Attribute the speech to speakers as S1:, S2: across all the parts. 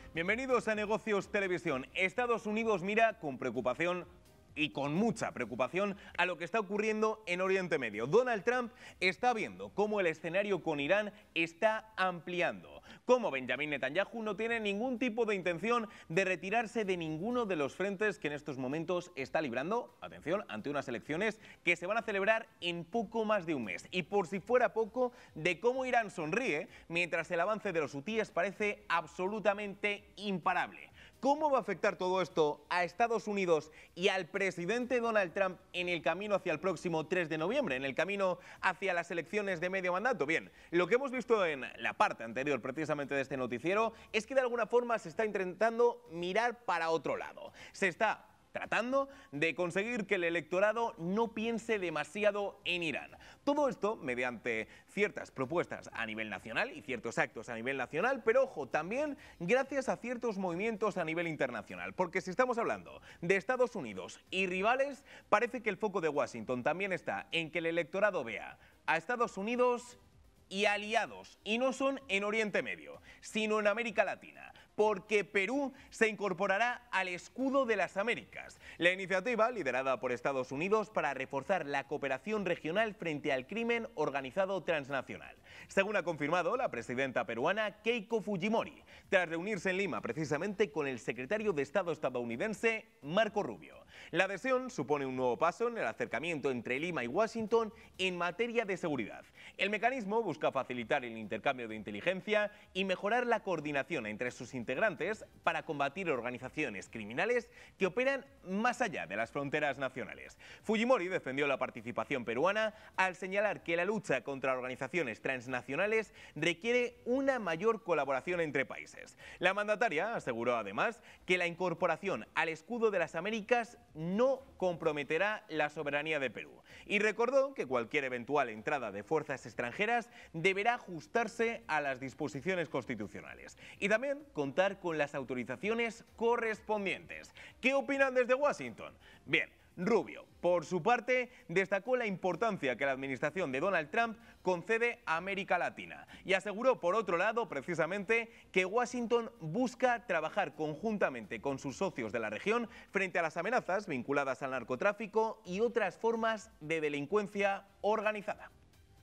S1: Bienvenidos a Negocios Televisión. Estados Unidos mira con preocupación y con mucha preocupación a lo que está ocurriendo en Oriente Medio. Donald Trump está viendo cómo el escenario con Irán está ampliando, cómo Benjamin Netanyahu no tiene ningún tipo de intención de retirarse de ninguno de los frentes que en estos momentos está librando, atención, ante unas elecciones que se van a celebrar en poco más de un mes. Y por si fuera poco, de cómo Irán sonríe mientras el avance de los hutíes parece absolutamente imparable. ¿Cómo va a afectar todo esto a Estados Unidos y al presidente Donald Trump en el camino hacia el próximo 3 de noviembre, en el camino hacia las elecciones de medio mandato? Bien, lo que hemos visto en la parte anterior precisamente de este noticiero es que de alguna forma se está intentando mirar para otro lado. Se está tratando de conseguir que el electorado no piense demasiado en Irán. Todo esto mediante ciertas propuestas a nivel nacional y ciertos actos a nivel nacional, pero ojo, también gracias a ciertos movimientos a nivel internacional. Porque si estamos hablando de Estados Unidos y rivales, parece que el foco de Washington también está en que el electorado vea a Estados Unidos y aliados, y no son en Oriente Medio, sino en América Latina, porque Perú se incorporará al escudo de las Américas. La iniciativa, liderada por Estados Unidos para reforzar la cooperación regional frente al crimen organizado transnacional, según ha confirmado la presidenta peruana Keiko Fujimori, tras reunirse en Lima precisamente con el secretario de Estado estadounidense Marco Rubio. La adhesión supone un nuevo paso en el acercamiento entre Lima y Washington en materia de seguridad. El mecanismo busca facilitar el intercambio de inteligencia y mejorar la coordinación entre sus integrantes para combatir organizaciones criminales que operan más allá de las fronteras nacionales. Fujimori defendió la participación peruana al señalar que la lucha contra organizaciones transnacionales requiere una mayor colaboración entre países. La mandataria aseguró además que la incorporación al escudo de las Américas no comprometerá la soberanía de Perú y recordó que cualquier eventual entrada de fuerzas extranjeras deberá ajustarse a las disposiciones constitucionales y también contar con las autorizaciones correspondientes. ¿Qué opinan desde Washington? Bien, Rubio, por su parte, destacó la importancia que la administración de Donald Trump concede a América Latina y aseguró, por otro lado, precisamente, que Washington busca trabajar conjuntamente con sus socios de la región frente a las amenazas vinculadas al narcotráfico y otras formas de delincuencia organizada.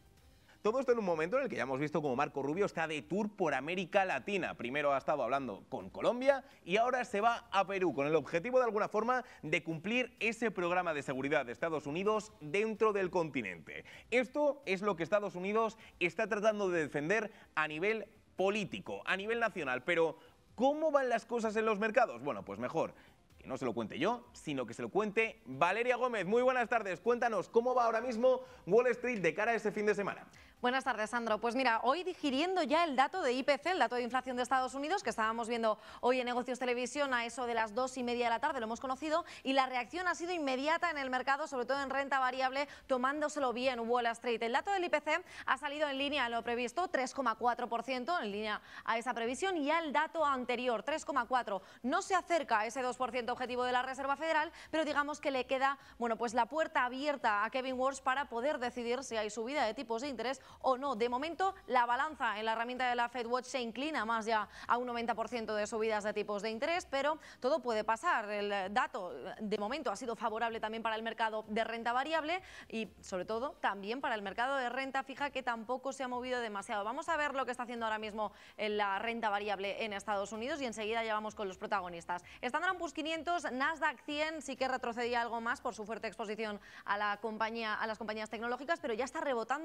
S1: Todo esto en un momento en el que ya hemos visto como Marco Rubio está de tour por América Latina. Primero ha estado hablando con Colombia y ahora se va a Perú con el objetivo de alguna forma de cumplir ese programa de seguridad de Estados Unidos dentro del continente. Esto es lo que Estados Unidos está tratando de defender a nivel político, a nivel nacional. Pero ¿cómo van las cosas en los mercados? Bueno, pues mejor que no se lo cuente yo, sino que se lo cuente Valeria Gómez. Muy buenas tardes, cuéntanos cómo va ahora mismo Wall Street de cara a ese fin de semana.
S2: Buenas tardes, Sandro. Pues mira, hoy digiriendo ya el dato de IPC, el dato de inflación de Estados Unidos, que estábamos viendo hoy en Negocios Televisión a eso de las 2:30 de la tarde, lo hemos conocido, y la reacción ha sido inmediata en el mercado, sobre todo en renta variable, tomándoselo bien Wall Street. El dato del IPC ha salido en línea a lo previsto, 3,4%, en línea a esa previsión, y ya el dato anterior, 3,4%, no se acerca a ese 2% objetivo de la Reserva Federal, pero digamos que le queda, bueno, pues la puerta abierta a Kevin Warsh para poder decidir si hay subida de tipos de interés o no. De momento, la balanza en la herramienta de la FedWatch se inclina más ya a un 90% de subidas de tipos de interés, pero todo puede pasar. El dato, de momento, ha sido favorable también para el mercado de renta variable y, sobre todo, también para el mercado de renta fija, que tampoco se ha movido demasiado. Vamos a ver lo que está haciendo ahora mismo en la renta variable en Estados Unidos y enseguida ya vamos con los protagonistas. Standard & Poor's 500, Nasdaq 100 sí que retrocedía algo más por su fuerte exposición a las compañías tecnológicas, pero ya está rebotando